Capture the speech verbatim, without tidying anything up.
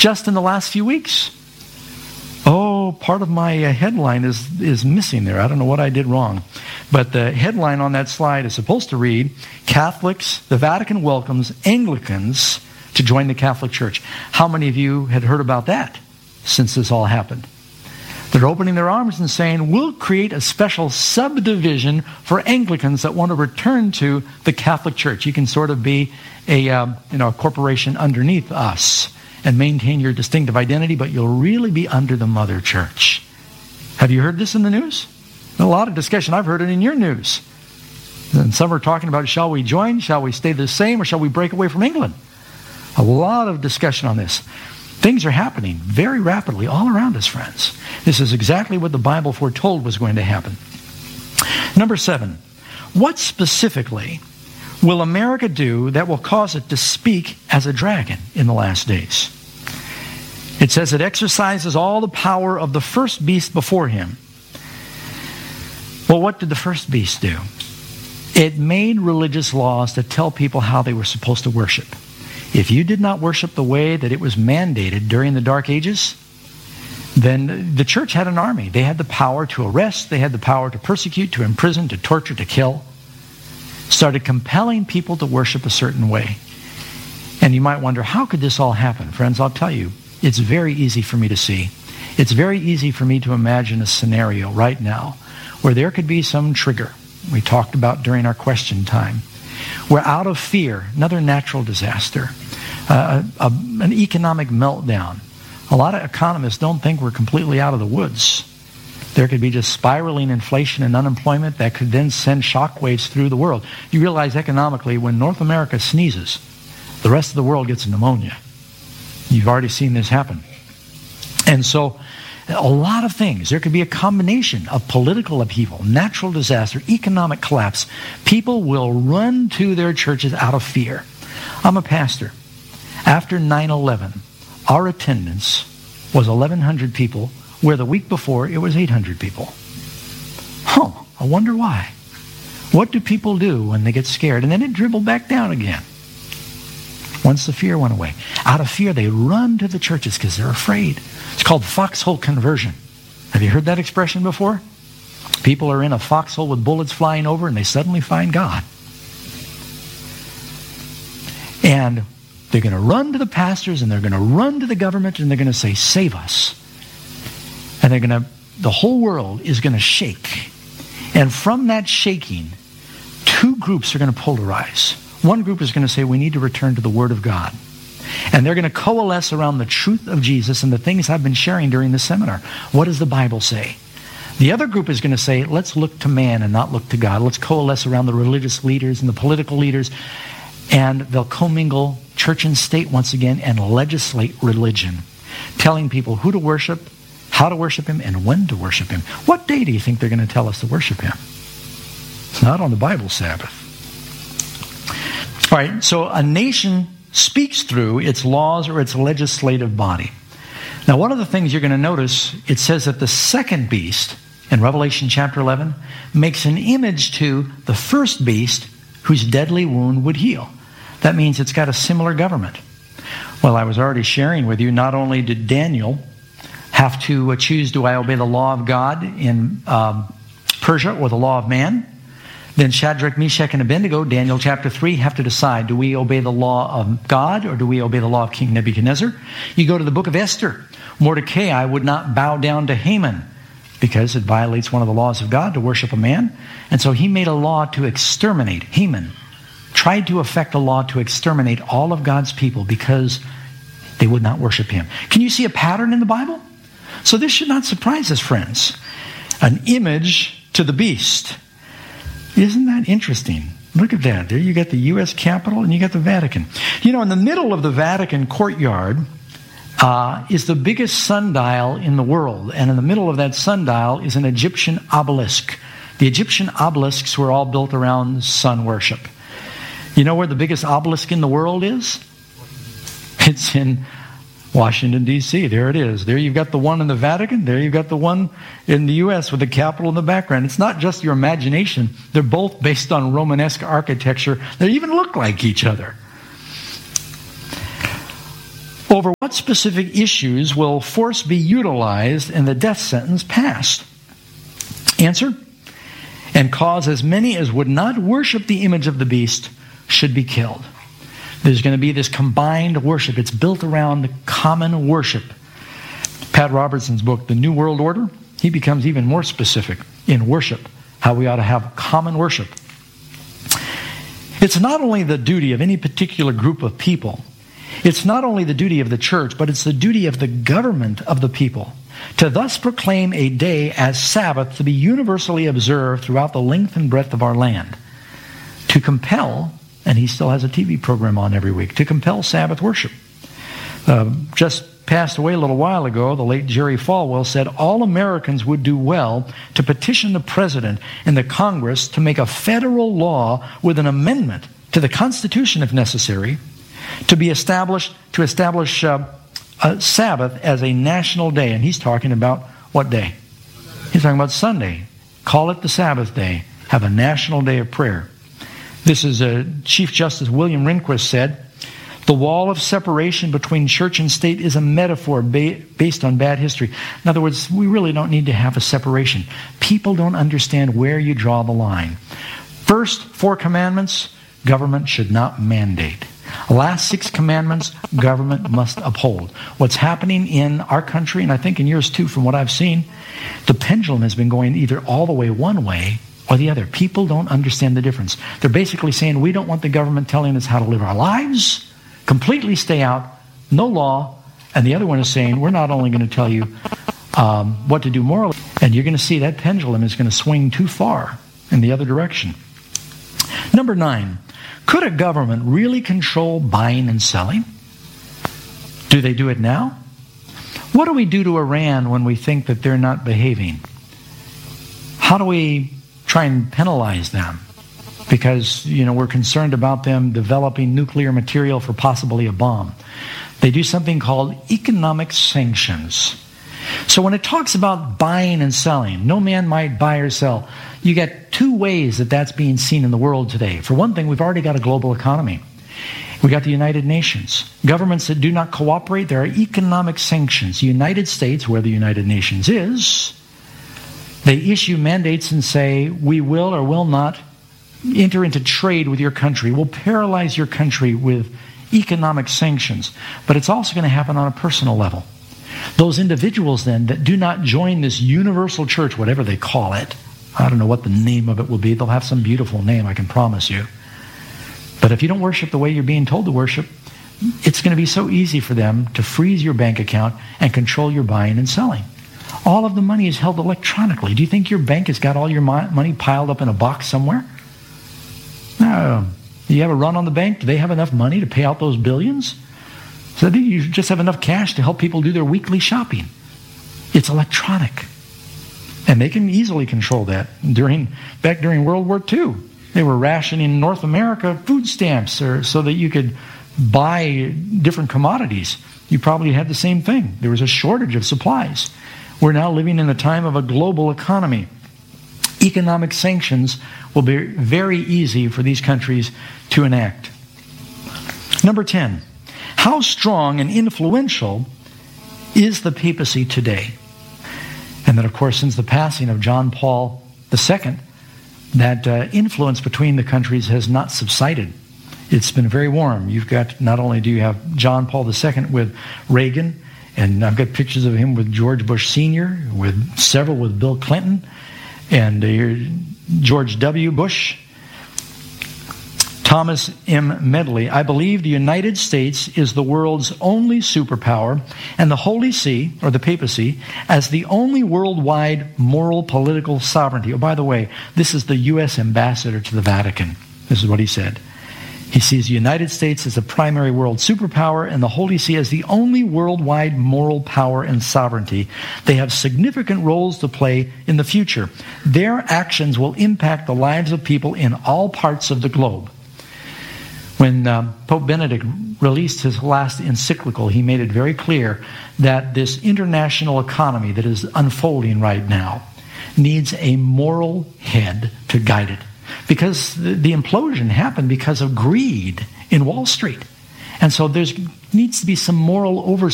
just in the last few weeks. Oh, part of my uh, headline is, is missing there. I don't know what I did wrong. But the headline on that slide is supposed to read, Catholics, the Vatican welcomes Anglicans to join the Catholic Church. How many of you had heard about that since this all happened? They're opening their arms and saying, we'll create a special subdivision for Anglicans that want to return to the Catholic Church. You can sort of be a, um, you know, a corporation underneath us and maintain your distinctive identity, but you'll really be under the mother church. Have you heard this in the news? A lot of discussion. I've heard it in your news. And some are talking about, shall we join? Shall we stay the same? Or shall we break away from England? A lot of discussion on this. Things are happening very rapidly all around us, friends. This is exactly what the Bible foretold was going to happen. Number seven, what specifically will America do that will cause it to speak as a dragon in the last days? It says it exercises all the power of the first beast before him. Well, what did the first beast do? It made religious laws to tell people how they were supposed to worship. If you did not worship the way that it was mandated during the Dark Ages, then the church had an army. They had the power to arrest. They had the power to persecute, to imprison, to torture, to kill. Started compelling people to worship a certain way. And you might wonder, how could this all happen? Friends, I'll tell you, it's very easy for me to see. It's very easy for me to imagine a scenario right now where there could be some trigger we talked about during our question time, where out of fear, another natural disaster, uh, a, an economic meltdown. A lot of economists don't think we're completely out of the woods. There could be just spiraling inflation and unemployment that could then send shockwaves through the world. You realize economically, when North America sneezes, the rest of the world gets pneumonia. You've already seen this happen. And so, a lot of things. There could be a combination of political upheaval, natural disaster, economic collapse. People will run to their churches out of fear. I'm a pastor. After nine eleven, our attendance was eleven hundred people, where the week before it was eight hundred people. Huh, I wonder why. What do people do when they get scared? And then it dribbled back down again once the fear went away. Out of fear, they run to the churches because they're afraid. It's called foxhole conversion. Have you heard that expression before? People are in a foxhole with bullets flying over and they suddenly find God. And they're going to run to the pastors and they're going to run to the government and they're going to say, save us. And they're going to, the whole world is going to shake. And from that shaking, two groups are going to polarize. One group is going to say, we need to return to the Word of God. And they're going to coalesce around the truth of Jesus and the things I've been sharing during the seminar. What does the Bible say? The other group is going to say, let's look to man and not look to God. Let's coalesce around the religious leaders and the political leaders. And they'll commingle church and state once again and legislate religion, telling people who to worship, how to worship him, and when to worship him. What day do you think they're going to tell us to worship him? It's not on the Bible Sabbath. All right, so a nation speaks through its laws or its legislative body. Now, one of the things you're going to notice, it says that the second beast in Revelation chapter eleven makes an image to the first beast whose deadly wound would heal. That means it's got a similar government. Well, I was already sharing with you, not only did Daniel have to choose, do I obey the law of God in um, Persia or the law of man? Then Shadrach, Meshach, and Abednego, Daniel chapter three, have to decide, do we obey the law of God or do we obey the law of King Nebuchadnezzar? You go to the book of Esther. Mordecai would not bow down to Haman because it violates one of the laws of God to worship a man. And so he made a law to exterminate. Haman tried to effect a law to exterminate all of God's people because they would not worship him. Can you see a pattern in the Bible? So this should not surprise us, friends. An image to the beast. Isn't that interesting? Look at that. There you got the U S Capitol and you got the Vatican. You know, in the middle of the Vatican courtyard uh, is the biggest sundial in the world. And in the middle of that sundial is an Egyptian obelisk. The Egyptian obelisks were all built around sun worship. You know where the biggest obelisk in the world is? It's in Washington, D C There it is. There you've got the one in the Vatican. There you've got the one in the U S with the Capitol in the background. It's not just your imagination. They're both based on Romanesque architecture. They even look like each other. over what specific issues will force be utilized and the death sentence passed? Answer: and cause as many as would not worship the image of the beast should be killed. There's going to be this combined worship. It's built around the common worship. Pat Robertson's book, The New World Order, he becomes even more specific in worship, how we ought to have common worship. It's not only the duty of any particular group of people, it's not only the duty of the church, but it's the duty of the government of the people to thus proclaim a day as Sabbath to be universally observed throughout the length and breadth of our land. To compel, and he still has a T V program on every week, to compel Sabbath worship. Uh, just passed away a little while ago, the late Jerry Falwell said all Americans would do well to petition the President and the Congress to make a federal law with an amendment to the Constitution, if necessary, to be established, to establish uh, a Sabbath as a national day. And he's talking about what day? He's talking about Sunday. Call it the Sabbath day. Have a national day of prayer. This is uh, Chief Justice William Rehnquist said, the wall of separation between church and state is a metaphor ba- based on bad history. In other words, we really don't need to have a separation. People don't understand where you draw the line. First four commandments, government should not mandate. Last six commandments, government must uphold. What's happening in our country, and I think in yours too, from what I've seen, the pendulum has been going either all the way one way or the other. People don't understand the difference. They're basically saying, we don't want the government telling us how to live our lives. Completely stay out. No law. And the other one is saying, we're not only going to tell you um, what to do morally, and you're going to see that pendulum is going to swing too far in the other direction. Number nine, could a government really control buying and selling? Do they do it now? What do we do to Iran when we think that they're not behaving? How do we try and penalize them? Because, you know, we're concerned about them developing nuclear material for possibly a bomb. They do something called economic sanctions. So when it talks about buying and selling, no man might buy or sell, you get two ways that that's being seen in the world today. For one thing, we've already got a global economy. We got the United Nations. Governments that do not cooperate, there are economic sanctions. The United States, where the United Nations is, they issue mandates and say, we will or will not enter into trade with your country. We'll paralyze your country with economic sanctions. But it's also going to happen on a personal level. Those individuals then that do not join this universal church, whatever they call it, I don't know what the name of it will be. They'll have some beautiful name, I can promise you. But if you don't worship the way you're being told to worship, it's going to be so easy for them to freeze your bank account and control your buying and selling. All of the money is held electronically. Do you think your bank has got all your money piled up in a box somewhere? No. You have a run on the bank? Do they have enough money to pay out those billions? So you just have enough cash to help people do their weekly shopping. It's electronic. And they can easily control that. During back during World War Two, they were rationing in North America food stamps or, so that you could buy different commodities. You probably had the same thing. There was a shortage of supplies. We're now living in a time of a global economy. Economic sanctions will be very easy for these countries to enact. Number ten. How strong and influential is the papacy today? And then, of course, since the passing of John Paul the Second, that uh, influence between the countries has not subsided. It's been very warm. You've got, not only do you have John Paul the Second with Reagan, and I've got pictures of him with George Bush Senior, with several with Bill Clinton, and uh, George W. Bush. Thomas M. Medley, I believe the United States is the world's only superpower, and the Holy See, or the papacy, as the only worldwide moral political sovereignty. Oh, by the way, this is the U S ambassador to the Vatican. This is what he said. He sees the United States as the primary world superpower and the Holy See as the only worldwide moral power and sovereignty. They have significant roles to play in the future. Their actions will impact the lives of people in all parts of the globe. When uh, Pope Benedict released his last encyclical, he made it very clear that this international economy that is unfolding right now needs a moral head to guide it. Because the, the implosion happened because of greed in Wall Street. And so there needs to be some moral oversight